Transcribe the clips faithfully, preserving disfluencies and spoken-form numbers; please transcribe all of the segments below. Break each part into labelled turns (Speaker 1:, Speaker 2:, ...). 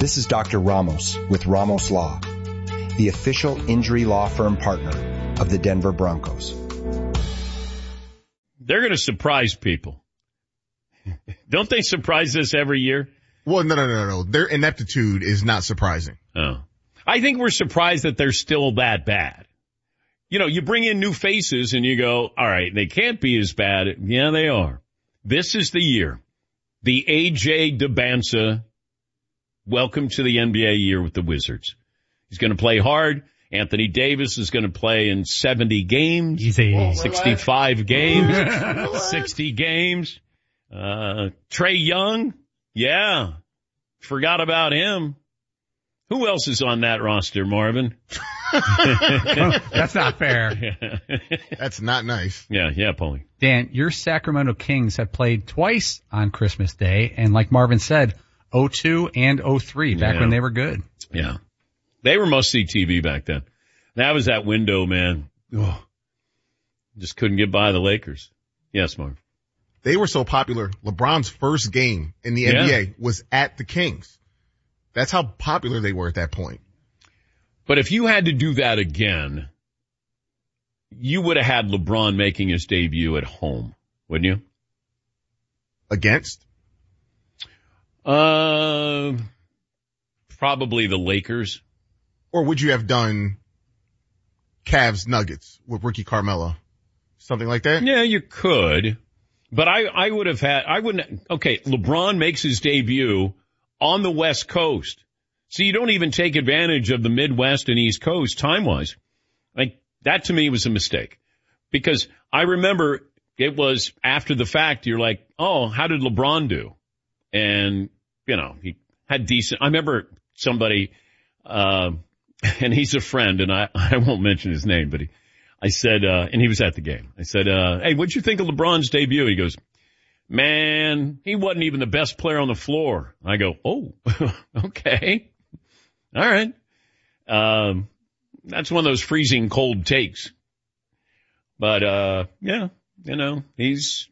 Speaker 1: This is Doctor Ramos with Ramos Law, the official injury law firm partner of the Denver Broncos.
Speaker 2: They're going to surprise people. Don't they surprise us every year?
Speaker 3: Well, no, no, no, no. Their ineptitude is not surprising.
Speaker 2: Oh. I think we're surprised that they're still that bad. You know, you bring in new faces and you go, all right, they can't be as bad. Yeah, they are. This is the year. The A J Dubbanza, welcome to the N B A year with the Wizards. He's going to play hard. Anthony Davis is going to play in seventy games,
Speaker 4: Easy.
Speaker 2: sixty-five games, sixty games. Uh, Trae Young, yeah, forgot about him. Who else is on that roster, Marvin?
Speaker 4: That's not fair.
Speaker 3: That's not nice.
Speaker 2: Yeah, yeah, Paulie.
Speaker 4: Dan, your Sacramento Kings have played twice on Christmas Day, and like Marvin said, oh two and oh three, back
Speaker 2: Yeah.
Speaker 4: when they were good.
Speaker 2: Yeah. They were must-see T V back then. That was that window, man. Oh, just couldn't get by the Lakers. Yes, Marv.
Speaker 3: They were so popular. LeBron's first game in the
Speaker 2: Yeah.
Speaker 3: N B A was at the Kings. That's how popular they were at that point.
Speaker 2: But if you had to do that again, you would have had LeBron making his debut at home, wouldn't you?
Speaker 3: Against?
Speaker 2: Uh, probably the Lakers.
Speaker 3: Or would you have done Cavs Nuggets with Ricky Carmelo? Something like that?
Speaker 2: Yeah, you could. But I, I would have had, I wouldn't, okay, LeBron makes his debut on the West Coast. So you don't even take advantage of the Midwest and East Coast time-wise. Like, that to me was a mistake. Because I remember it was after the fact, you're like, oh, how did LeBron do? And, you know, he had decent, I remember somebody, uh, and he's a friend, and I, I won't mention his name, but he, I said, uh, and he was at the game. I said, uh, hey, what'd you think of LeBron's debut? He goes, man, he wasn't even the best player on the floor. I go, oh, okay. All right. Um, that's one of those freezing cold takes. But, uh, yeah, you know, he's,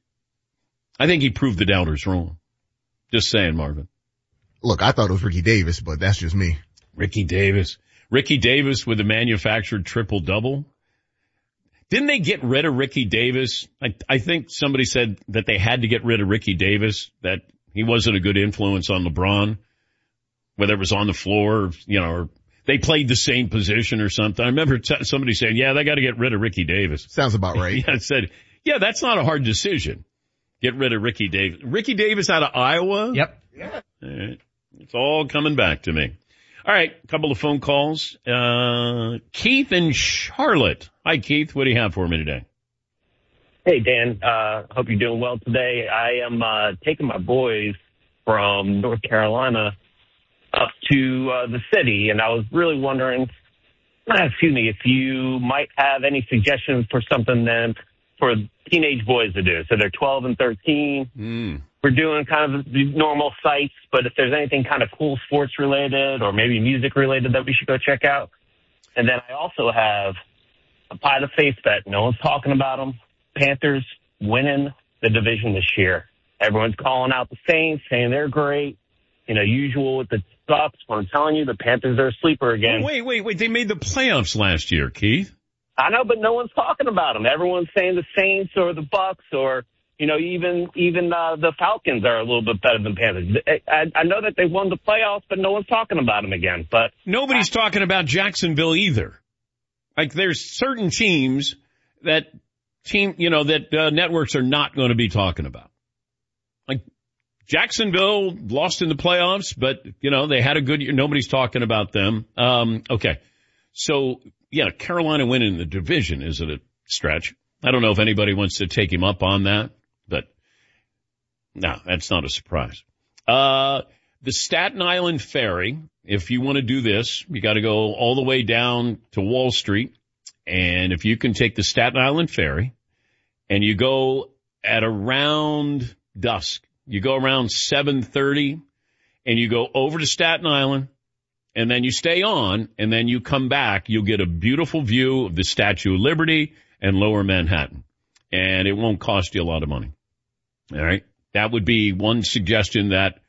Speaker 2: I think he proved the doubters wrong. Just saying, Marvin.
Speaker 3: Look, I thought it was Ricky Davis, but that's just me.
Speaker 2: Ricky Davis. Ricky Davis with a manufactured triple-double. Didn't they get rid of Ricky Davis? I, I think somebody said that they had to get rid of Ricky Davis, that he wasn't a good influence on LeBron, whether it was on the floor, you know, or they played the same position or something. I remember t- somebody saying, yeah, they got to get rid of Ricky Davis.
Speaker 3: Sounds about right.
Speaker 2: Yeah, I said, yeah, that's not a hard decision. Get rid of Ricky Davis. Ricky Davis out of Iowa?
Speaker 4: Yep.
Speaker 3: Yeah.
Speaker 2: All right. It's all coming back to me. All right, a couple of phone calls. Uh, Keith in Charlotte. Hi, Keith. What do you have for me today?
Speaker 5: Hey, Dan. Uh, hope you're doing well today. I am uh, taking my boys from North Carolina up to uh, the city, and I was really wondering, excuse me, if you might have any suggestions for something then for teenage boys to do. So they're twelve and thirteen.
Speaker 2: Mm.
Speaker 5: We're doing kind of the normal sites, but if there's anything kind of cool sports related or maybe music related that we should go check out. And then I also have a pie to face bet. No one's talking about them. Panthers winning the division this year. Everyone's calling out the Saints, saying they're great. You know, usual with the Bucks. But I'm telling you, the Panthers are a sleeper again.
Speaker 2: Oh, wait, wait, wait. They made the playoffs last year, Keith.
Speaker 5: I know, but no one's talking about them. Everyone's saying the Saints or the Bucks or, you know, even even uh, the Falcons are a little bit better than Panthers. I, I know that they won the playoffs, but no one's talking about them again. But
Speaker 2: nobody's I, talking about Jacksonville either. Like, there's certain teams that team, you know, that uh, networks are not going to be talking about. Like, Jacksonville lost in the playoffs, but, you know, they had a good year. Nobody's talking about them. Um, okay. So, yeah, Carolina winning the division is a stretch. I don't know if anybody wants to take him up on that, but no, that's not a surprise. Uh, the Staten Island Ferry, if you want to do this, you got to go all the way down to Wall Street. And if you can take the Staten Island Ferry and you go at around dusk, you go around seven thirty and you go over to Staten Island and then you stay on and then you come back, you'll get a beautiful view of the Statue of Liberty and Lower Manhattan. And it won't cost you a lot of money. All right. That would be one suggestion that